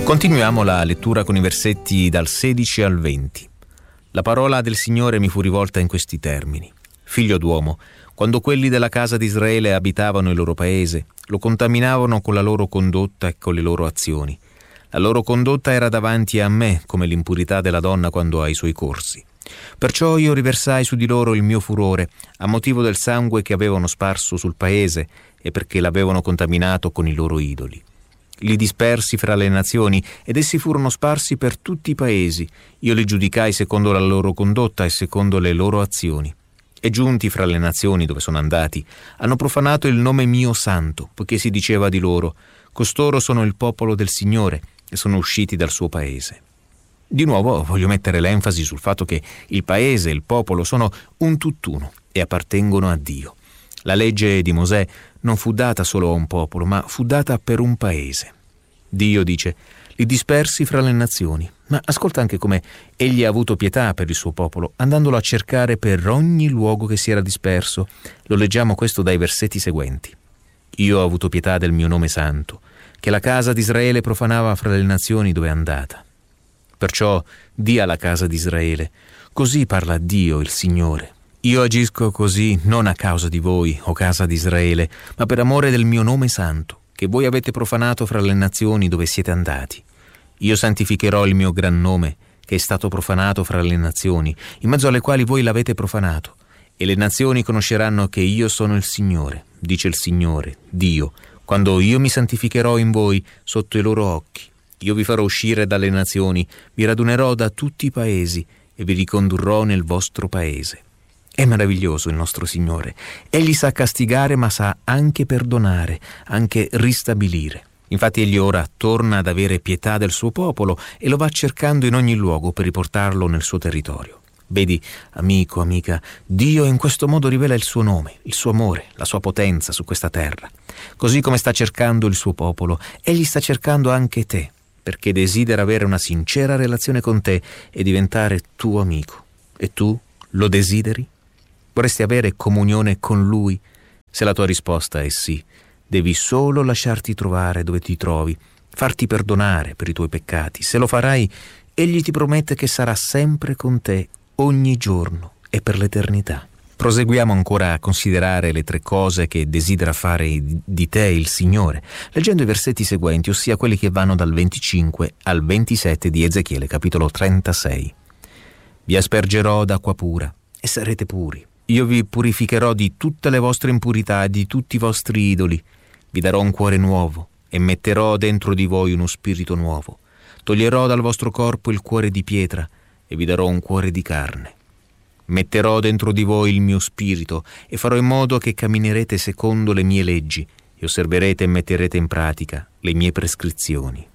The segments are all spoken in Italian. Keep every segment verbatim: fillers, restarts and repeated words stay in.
Continuiamo la lettura con i versetti dal sedici al venti. La parola del Signore mi fu rivolta in questi termini. Figlio d'uomo, quando quelli della casa di Israele abitavano il loro paese, lo contaminavano con la loro condotta e con le loro azioni. La loro condotta era davanti a me come l'impurità della donna quando ha i suoi corsi. Perciò io riversai su di loro il mio furore a motivo del sangue che avevano sparso sul paese e perché l'avevano contaminato con i loro idoli. Li dispersi fra le nazioni ed essi furono sparsi per tutti i paesi. Io li giudicai secondo la loro condotta e secondo le loro azioni. E giunti fra le nazioni dove sono andati, hanno profanato il nome mio santo, poiché si diceva di loro: costoro sono il popolo del Signore e sono usciti dal suo paese. Di nuovo voglio mettere l'enfasi sul fatto che il paese e il popolo sono un tutt'uno e appartengono a Dio. La legge di Mosè non fu data solo a un popolo, ma fu data per un paese. Dio dice: li dispersi fra le nazioni. Ma ascolta anche come egli ha avuto pietà per il suo popolo, andandolo a cercare per ogni luogo che si era disperso. Lo leggiamo questo dai versetti seguenti. Io ho avuto pietà del mio nome santo, che la casa di Israele profanava fra le nazioni dove è andata. Perciò di alla casa di Israele: così parla Dio il Signore. Io agisco così non a causa di voi, o casa di Israele, ma per amore del mio nome santo, che voi avete profanato fra le nazioni dove siete andati. Io santificherò il mio gran nome, che è stato profanato fra le nazioni, in mezzo alle quali voi l'avete profanato. E le nazioni conosceranno che io sono il Signore, dice il Signore, Dio, quando io mi santificherò in voi sotto i loro occhi. Io vi farò uscire dalle nazioni, vi radunerò da tutti i paesi e vi ricondurrò nel vostro paese. È meraviglioso il nostro Signore. Egli sa castigare, ma sa anche perdonare, anche ristabilire. Infatti egli ora torna ad avere pietà del suo popolo e lo va cercando in ogni luogo per riportarlo nel suo territorio. Vedi, amico, amica, Dio in questo modo rivela il suo nome, il suo amore, la sua potenza su questa terra. Così come sta cercando il suo popolo, egli sta cercando anche te, perché desidera avere una sincera relazione con te e diventare tuo amico. E tu lo desideri? Vorresti avere comunione con Lui? Se la tua risposta è sì, devi solo lasciarti trovare dove ti trovi, farti perdonare per i tuoi peccati. Se lo farai, Egli ti promette che sarà sempre con te ogni giorno e per l'eternità. Proseguiamo ancora a considerare le tre cose che desidera fare di te il Signore, leggendo i versetti seguenti, ossia quelli che vanno dal venticinque al ventisette di Ezechiele, capitolo trentasei. Vi aspergerò d'acqua pura e sarete puri. Io vi purificherò di tutte le vostre impurità e di tutti i vostri idoli. Vi darò un cuore nuovo e metterò dentro di voi uno spirito nuovo. Toglierò dal vostro corpo il cuore di pietra e vi darò un cuore di carne. Metterò dentro di voi il mio spirito e farò in modo che camminerete secondo le mie leggi e osserverete e metterete in pratica le mie prescrizioni.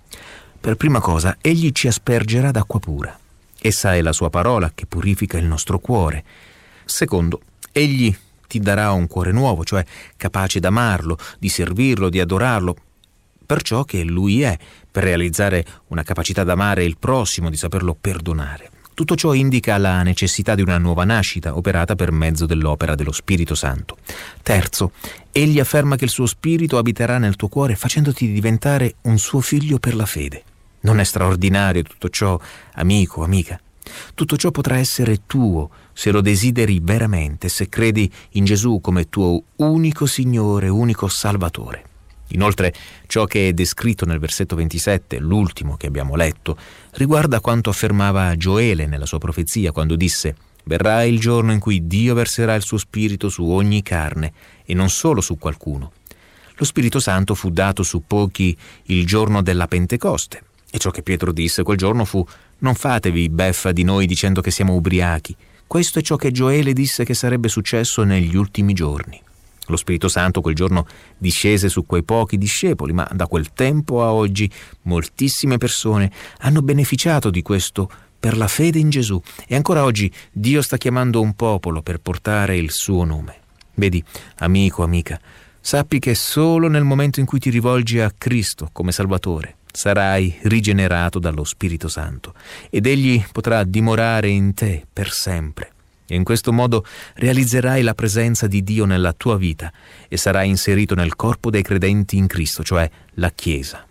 Per prima cosa, egli ci aspergerà d'acqua pura. Essa è la sua parola che purifica il nostro cuore. Secondo, egli ti darà un cuore nuovo, cioè capace d'amarlo, di servirlo, di adorarlo, per ciò che lui è, per realizzare una capacità d'amare il prossimo, di saperlo perdonare. Tutto ciò indica la necessità di una nuova nascita operata per mezzo dell'opera dello Spirito Santo. Terzo, egli afferma che il suo Spirito abiterà nel tuo cuore facendoti diventare un suo figlio per la fede. Non è straordinario tutto ciò, amico, amica? Tutto ciò potrà essere tuo se lo desideri veramente, se credi in Gesù come tuo unico Signore, unico Salvatore. Inoltre, ciò che è descritto nel versetto ventisette, l'ultimo che abbiamo letto, riguarda quanto affermava Gioele nella sua profezia quando disse: «Verrà il giorno in cui Dio verserà il suo Spirito su ogni carne e non solo su qualcuno». Lo Spirito Santo fu dato su pochi il giorno della Pentecoste. E ciò che Pietro disse quel giorno fu: «Non fatevi beffa di noi dicendo che siamo ubriachi». Questo è ciò che Gioele disse che sarebbe successo negli ultimi giorni. Lo Spirito Santo quel giorno discese su quei pochi discepoli, ma da quel tempo a oggi moltissime persone hanno beneficiato di questo per la fede in Gesù. E ancora oggi Dio sta chiamando un popolo per portare il suo nome. Vedi, amico, amica, sappi che solo nel momento in cui ti rivolgi a Cristo come Salvatore sarai rigenerato dallo Spirito Santo ed Egli potrà dimorare in te per sempre. E in questo modo realizzerai la presenza di Dio nella tua vita e sarai inserito nel corpo dei credenti in Cristo, cioè la Chiesa.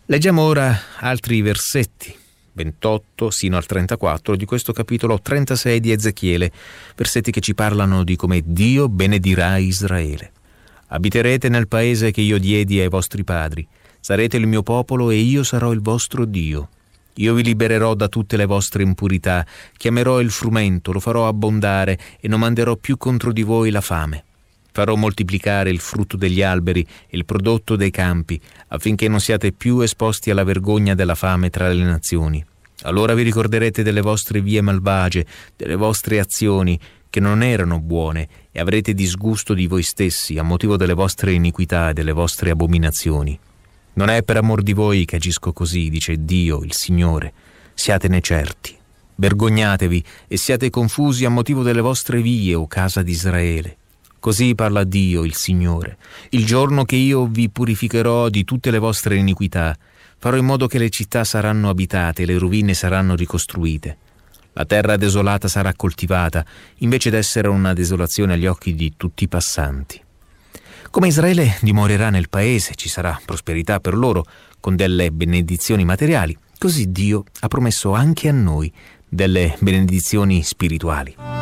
Leggiamo ora altri versetti, ventotto sino al trentaquattro di questo capitolo trentasei di Ezechiele, versetti che ci parlano di come Dio benedirà Israele. Abiterete nel paese che io diedi ai vostri padri, sarete il mio popolo e io sarò il vostro Dio. Io vi libererò da tutte le vostre impurità, chiamerò il frumento, lo farò abbondare e non manderò più contro di voi la fame. Farò moltiplicare il frutto degli alberi e il prodotto dei campi, affinché non siate più esposti alla vergogna della fame tra le nazioni. Allora vi ricorderete delle vostre vie malvagie, delle vostre azioni che non erano buone, e avrete disgusto di voi stessi a motivo delle vostre iniquità e delle vostre abominazioni. Non è per amor di voi che agisco così, dice Dio, il Signore. Siatene certi. Vergognatevi e siate confusi a motivo delle vostre vie, o casa di Israele. Così parla Dio, il Signore. Il giorno che io vi purificherò di tutte le vostre iniquità, farò in modo che le città saranno abitate e le rovine saranno ricostruite. La terra desolata sarà coltivata, invece d'essere una desolazione agli occhi di tutti i passanti. Come Israele dimorerà nel paese, ci sarà prosperità per loro, con delle benedizioni materiali, così Dio ha promesso anche a noi delle benedizioni spirituali.